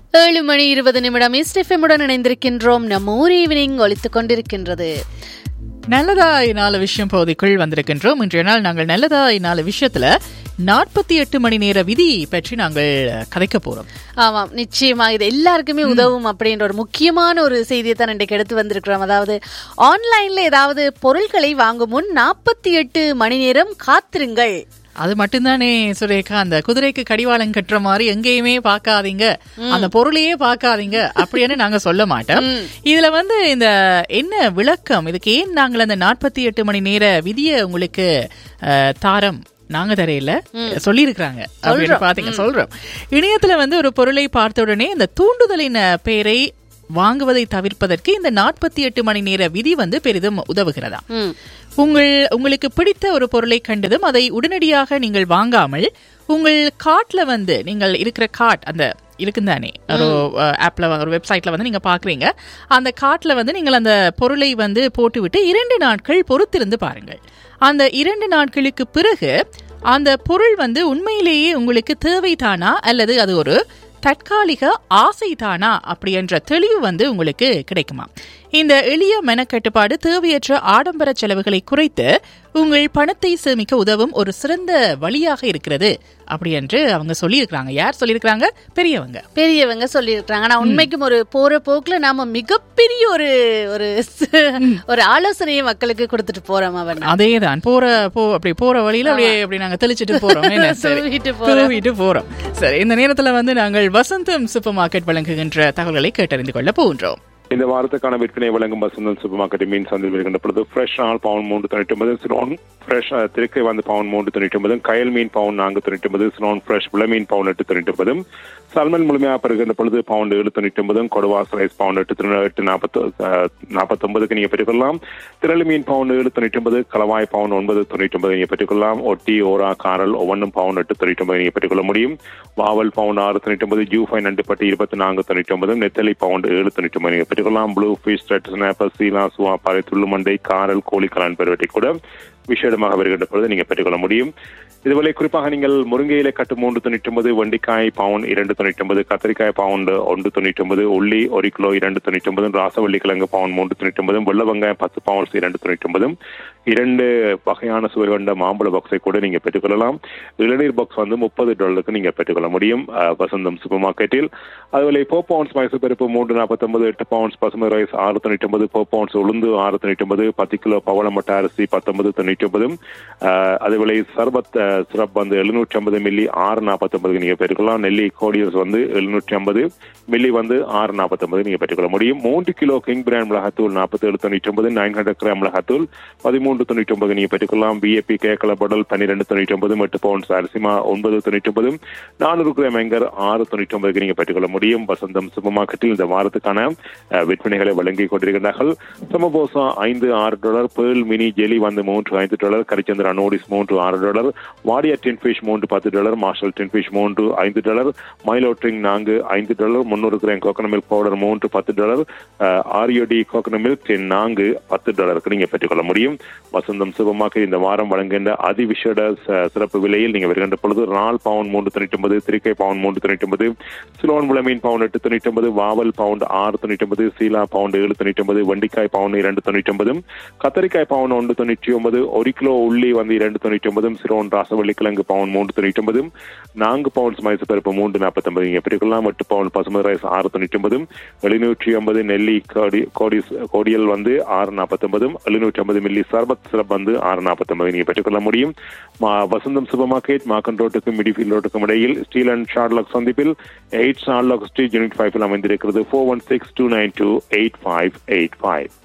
7:20 east எஃப்எம்முடன் இணைந்திருக்கின்றோம். நம்ம ஊர் ஈவினிங் ஒலித்துக் கொண்டிருக்கின்றது. நல்லதாய் 4 விஷயம் பகுதிக்குள் வந்திருக்கின்றோம். இன்றைய நாள் நாங்கள் நல்லதாய் 4 விஷயத்துல 48 மணி நேர விதி பற்றி நாங்கள் கதைக்க போறோம். ஆமாம், நிச்சயமா இது எல்லாருக்குமே உதவும் அப்படின்ற ஒரு முக்கியமான ஒரு செய்தியை தான் இன்றைக்கு எடுத்து வந்திருக்கிறோம். அதாவது ஆன்லைன்ல ஏதாவது பொருட்களை வாங்கும் முன் 48 மணி நேரம் காத்திருங்கள். அது மட்டும்தானே சுரேகா, அந்த குதிரைக்கு கடிவாளம் கட்டுற மாதிரி எங்கேயுமே பார்க்காதீங்க, அந்த பொருளையே பார்க்காதீங்க அப்படின்னு நாங்க சொல்ல மாட்டோம். இதுல இந்த என்ன விளக்கம், இதுக்கு ஏன் நாங்கள் அந்த 48 மணி நேர விதியை உங்களுக்கு தாரம் நாங்க தரையில சொல்லி இருக்கிறாங்க அப்படின்னு பாத்தீங்க சொல்றோம். இணையத்துல ஒரு பொருளை பார்த்த உடனே இந்த தூண்டுதலின் பெயரை வாங்குவதை தவிர்ப்பதற்கு இந்த 48 மணி நேர விதி பெரிதும் உதவுகிறதா. உங்களுக்கு பிடித்த ஒரு பொருளை கண்டதும் அதை உடனடியாக நீங்கள் வாங்காமல் உங்கள் கார்ட்ல நீங்கள் இருக்கிற கார்ட் அந்த இருக்குந்தானே ஒரு ஆப்ல ஒரு வெப்சைட்ல நீங்க பாக்குறீங்க, அந்த கார்ட்ல நீங்கள் அந்த பொருளை போட்டுவிட்டு 2 நாட்கள் பொறுத்திருந்து பாருங்கள். அந்த 2 நாட்களுக்கு பிறகு அந்த பொருள் உண்மையிலேயே உங்களுக்கு தேவைதானா அல்லது அது ஒரு தற்காலிக ஆசைதானா அப்படி என்ற தெளிவு உங்களுக்கு கிடைக்குமா. இந்த எளிய மெனக்கட்டுப்பாடு தேவையற்ற ஆடம்பர செலவுகளை குறைத்து உங்கள் பணத்தை சேமிக்க உதவும் ஒரு சிறந்த வழியாக இருக்கிறது அப்படி என்று அவங்க சொல்லியிருக்கிறாங்க. யார் சொல்லியிருக்கிறாங்க? பெரியவங்க சொல்லியிருக்கிறாங்க. ஆனா உண்மைக்கும் ஒரு போற போக்குல நாம மிகப்பெரிய ஒரு ஆலோசனையை மக்களுக்கு கொடுத்துட்டு போறோம். அதேதான் அப்படி போற வழியில அப்படி நாங்க தெளிச்சிட்டு போறோம். சரி, இந்த நேரத்துல நாங்கள் வசந்தம் சூப்பர் மார்க்கெட் வழங்குகின்ற தகவல்களை கேட்டறிந்து கொள்ள போகின்றோம். இந்த வாரத்துக்கான விற்பனை வழங்கும் வசந்தம் சூப்பர் மார்க்கெட் மீன் சந்தையில் வருகின்ற பொழுது ஃப்ரெஷ் ஆல் பவுன் 399, சிலோன் ஃப்ரெஷ் திருக்கை பவுன் 399, கயல் மீன் பவுன் 499, சிலோன் ஃப்ரெஷ் விள மீன் பவுன் 899, சல்மன் முழுமையாக பெறுகின்ற பொழுது பவுன் 799, கொடுவாஸ் ரைஸ் பவுன் 849 நீங்க பெற்றுக்கொள்ளலாம். திரளு மீன் பவுன் 799, கலவாய் பவுன் 999 நீங்க பெற்றுக்கொள்ளலாம். ஒட்டி ஓரா காரல் ஒவ்வொன்றும் பவுன் 899 நீங்க பெற்றுக்கொள்ள முடியும். வாவல் பவுன் 699, ஜூஃபை நண்டுப்பட்டி 2499, நெத்தலி பவுன் 799 நீங்க பெற்றுக்கொள்ளலாம். ப்ளூ ஃபிஷ், ரெட் ஸ்னாப்பர், சீலா, சுவா, பாறை, துள்ளுமண்டை, காரல், கோழிக்கலான் பெறுவதை கூட விசேடமாக வருகின்ற பொழுது நீங்க பெற்றுக்கொள்ள முடியும். இதுவரை குறிப்பாக நீங்கள் முருங்கையில கட்டு 399, வெண்டிக்காய் பவுன் 299, கத்திரிக்காய் பவுன் 199, உள்ளி 1 கிலோ 299, ராசவள்ளி கிழங்கு பவுன் 399, வெள்ள வெங்காயம் 10 பவுன்ஸ் 299, 2 வகையான சுவை கொண்ட மாம்பழ பாக்ஸை கூட நீங்க பெற்றுக்கொள்ளலாம். இளநீர் பாக்ஸ் $30 நீங்க பெற்றுக்கொள்ள முடியும் வசந்தம் சூப்பர் மார்க்கெட்டில். அதுவரை 4 பவுன்ஸ் மைசூர் பருப்பு 349, 8 பவுன்ஸ் பசுமை ரைஸ் 699, 4 பவுன்ஸ் உளுந்து 699, 10 கிலோ பவளமட்ட அரிசி 1999, அதுவரை சர்பத் சிரப் 750 மில்லி 649 நீங்க பெற்றுக்கொள்ளலாம். நெல்லி கோடியஸ் 750 மில்லி 649 நீங்க பெற்றுக்கொள்ள முடியும். 3 கிலோ கிங் பிராண்ட் மிளகாத்தூள் 47.99, 900 கிராம் மிளகாத்தூள் 13.99 நீங்க பெற்றுக்கொள்ளலாம். பிஏபி கேக்கல பாடல் 12.99, 8 பவுன்ஸ் அரிசிமா 9.99, 400 கிராம் எங்கர் 6.99 நீங்க பெற்றுக்கொள்ள முடியும். வசந்தம் சூப்பர் மார்க்கெட்டில் இந்த வாரத்துக்கான விற்பனைகளை வழங்கி கொண்டிருக்கிறார்கள். Samosa $5-6, pearl mini jelly $3-5, கரிச்சந்திரா notice $3-6, Wadia டின் ஃபிஷ் $10, மார்ஷல் டின் fish $5, Milo drink $5, 300 gram coconut milk powder $10, ஆரியோடி coconut milk $10 நீங்க பெற்றுக்கொள்ள முடியும். வசந்தம் சூப்பர் மார்க்கெட் இந்த வாரம் வழங்குகின்ற அதிவிசேட சிறப்பு விலையில் நீங்க வருகின்ற பொழுது ரால் பவுன் 399, திரிக்கை பவுன் 399, சிலோன் விளமீன் பவுன் 899, வாவல் பவுண்ட் 699, சீலா பவுண்ட் 799, வெண்டிக்காய் பவுன் 299, கத்தரிக்காய் பவுன் 199, 1 கிலோ உள்ளி 299, சிலோன் ராசவள்ளி கிழங்கு பவுன் 399, 4 பவுன்ஸ் மைசூர் பருப்பு 349 நீங்க பெற்றுக்கொள்ளலாம். 8 பவுன் பசுமை ரைஸ் 699, 750 நெல்லி கோடியல் 649, 750 மில்லி சர்பத் சிரப் 649 நீங்க பெற்றுக்கொள்ள முடியும். வசந்தம் சூப்பர் மார்க்கெட் மாக்கன் ரோட்டுக்கும் மிடிஃபீல்ட் ரோட்டுக்கும் இடையில் ஸ்டீல் அண்ட் ஷார்லாக் சந்திப்பில் 8 ஷார்லாக் ஸ்ட்ரீட் யூனிட் 5 அமைந்திருக்கிறது. 4162928585.